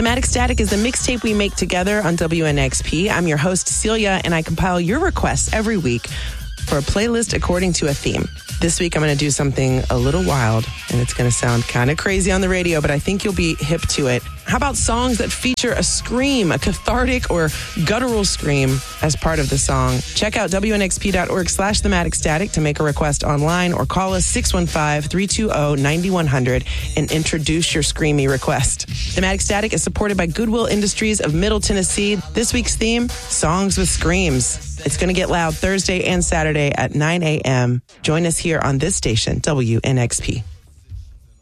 Thematic Static is the mixtape we make together on WNXP. I'm your host, Celia, and I compile your requests every week for a playlist according to a theme. This week, I'm going to do something a little wild, and it's going to sound kind of crazy on the radio, but I think you'll be hip to it. How about songs that feature a scream, a cathartic or guttural scream as part of the song? Check out WNXP.org/thematicstatic to make a request online or call us 615-320-9100 and introduce your screamy request. Thematic Static is supported by Goodwill Industries of Middle Tennessee. This week's theme, Songs with Screams. It's going to get loud Thursday and Saturday at 9 a.m. Join us here on this station, WNXP.